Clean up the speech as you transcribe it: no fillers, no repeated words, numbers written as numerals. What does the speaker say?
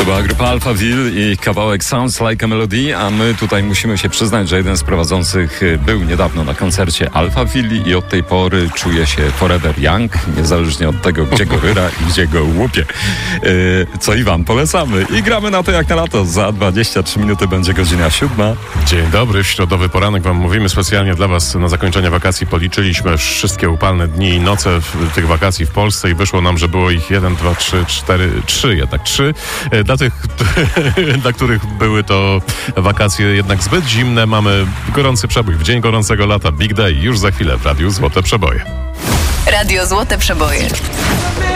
była grupa Alphaville i kawałek Sounds Like a Melody, a my tutaj musimy się przyznać, że jeden z prowadzących był niedawno na koncercie Alphaville i od tej pory czuje się forever young, niezależnie od tego, gdzie go ryra i gdzie go łupie. Co i wam polecamy. I gramy na to jak na lato. Za 23 minuty będzie godzina 7. Dzień dobry, w środowy poranek wam mówimy specjalnie dla was na zakończenie wakacji. Policzyliśmy wszystkie upalne dni i noce tych wakacji w Polsce i wyszło nam, że było ich 1, 2, 3, 4, 3 jednak 3. Dla tych, dla których były to wakacje jednak zbyt zimne, mamy gorący przebój w dzień gorącego lata. Big Day już za chwilę w Radiu Złote Przeboje. Radio Złote Przeboje.